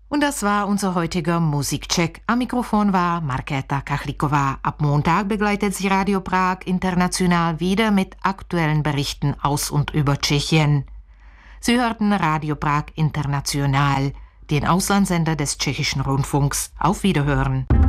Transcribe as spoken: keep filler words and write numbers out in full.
Und das war unser heutiger Musikcheck. Am Mikrofon war Markéta Kachlikova. Ab Montag begleitet sie Radio Prag International wieder mit aktuellen Berichten aus und über Tschechien. Sie hörten Radio Prag International, den Auslandssender des tschechischen Rundfunks. Auf Wiederhören.